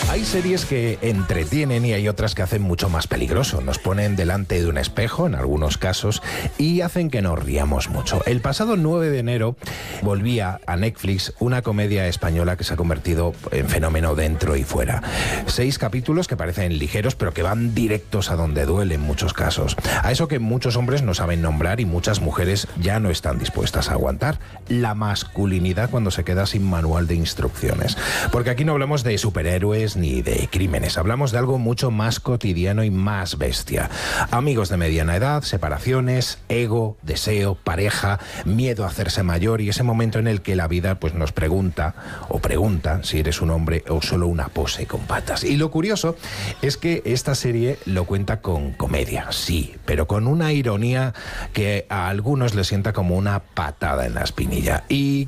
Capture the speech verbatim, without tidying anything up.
Hay series que entretienen y hay otras que hacen mucho más peligroso. Nos ponen delante de un espejo, en algunos casos, y hacen que nos riamos mucho. El pasado nueve de enero volvía a Netflix una comedia española que se ha convertido en fenómeno dentro y fuera. Seis capítulos que parecen ligeros, pero que van directos a donde duele en muchos casos. A eso que muchos hombres no saben nombrar y muchas mujeres ya no están dispuestas a aguantar. La masculinidad cuando se queda sin manual de instrucciones. Porque aquí no hablamos de superhéroes ni de crímenes. Hablamos de algo mucho más cotidiano y más bestia. Amigos de mediana edad, separaciones, ego, deseo, pareja, miedo a hacerse mayor y ese momento en el que la vida pues nos pregunta o pregunta si eres un hombre o solo una pose con patas. Y lo curioso es que esta serie lo cuenta con comedia, sí, pero con una ironía que a algunos les sienta como una patada en la espinilla. Y